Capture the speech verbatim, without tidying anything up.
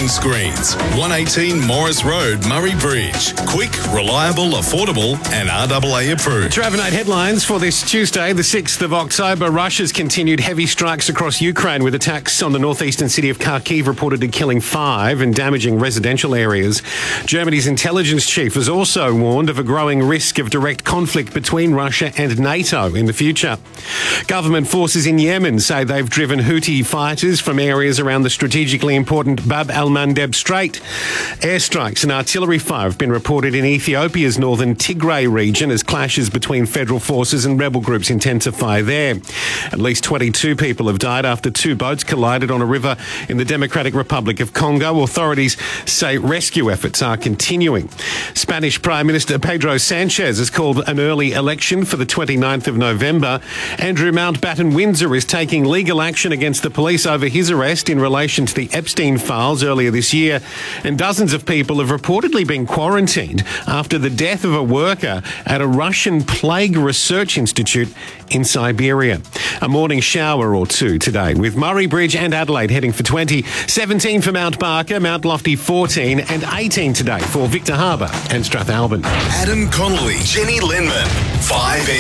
Screens. one eighteen Morris Road, Murray Bridge. Quick, reliable, affordable and R A A approved. To overnight headlines for this Tuesday, the sixth of October, Russia's continued heavy strikes across Ukraine with attacks on the northeastern city of Kharkiv reportedly killing five and damaging residential areas. Germany's intelligence chief has also warned of a growing risk of direct conflict between Russia and NATO in the future. Government forces in Yemen say they've driven Houthi fighters from areas around the strategically important Bab al-Mandeb Strait. Airstrikes and artillery fire have been reported in Ethiopia's northern Tigray region as clashes between federal forces and rebel groups intensify there. At least twenty-two people have died after two boats collided on a river in the Democratic Republic of Congo. Authorities say rescue efforts are continuing. Spanish Prime Minister Pedro Sanchez has called an early election for the twenty-ninth of November. Andrew Mountbatten Windsor is taking legal action against the police over his arrest in relation to the Epstein files earlier this year. And dozens of people have reportedly been quarantined after the death of a worker at a Russian plague research institute in Siberia. A morning shower or two today with Murray Bridge and Adelaide heading for twenty, seventeen for Mount Barker, Mount Lofty fourteen and eighteen today for Victor Harbor and Strathalbyn. Adam Connolly, Jenny Linman, five